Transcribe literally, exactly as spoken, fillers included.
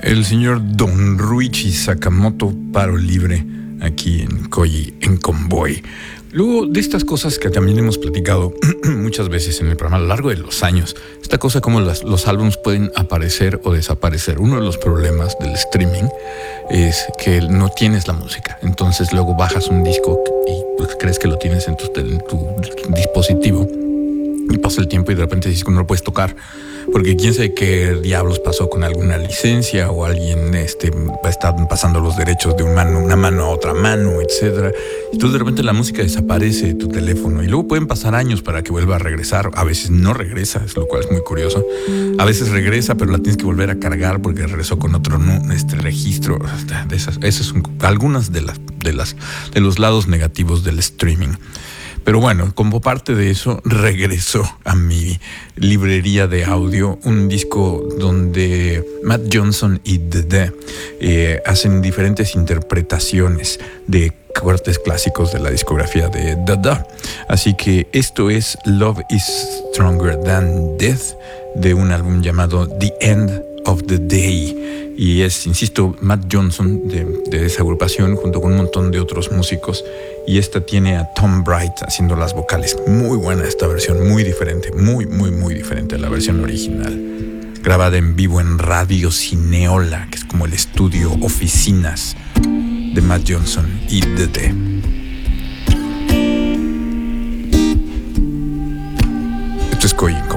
El señor Don Ruichi Sakamoto, paro libre, aquí en Koji, en Convoy. Luego de estas cosas que también hemos platicado muchas veces en el programa a lo largo de los años, esta cosa como las, los álbumes pueden aparecer o desaparecer. Uno de los problemas del streaming es que no tienes la música. Entonces luego bajas un disco y pues crees que lo tienes en tu, en tu dispositivo y pasa el tiempo y de repente dices que no lo puedes tocar. Porque quién sabe qué diablos pasó con alguna licencia o alguien este, está pasando los derechos de un mano, una mano a otra mano, etcétera. Entonces de repente la música desaparece de tu teléfono y luego pueden pasar años para que vuelva a regresar. A veces no regresa, es lo cual es muy curioso. A veces regresa, pero la tienes que volver a cargar porque regresó con otro este, registro. De esas, esas son algunas de las, de las de los lados negativos del streaming. Pero bueno, como parte de eso, regresó a mi librería de audio un disco donde Matt Johnson y Dede eh, hacen diferentes interpretaciones de cortes clásicos de la discografía de Dada. Así que esto es Love is Stronger Than Death, de un álbum llamado The End of the Day. Y es, insisto, Matt Johnson de, de esa agrupación junto con un montón de otros músicos. Y esta tiene a Tom Bright haciendo las vocales. Muy buena esta versión, muy diferente, muy, muy, muy diferente a la versión original. Grabada en vivo en Radio Cineola, que es como el estudio oficinas de Matt Johnson y Dede. Esto es Koji.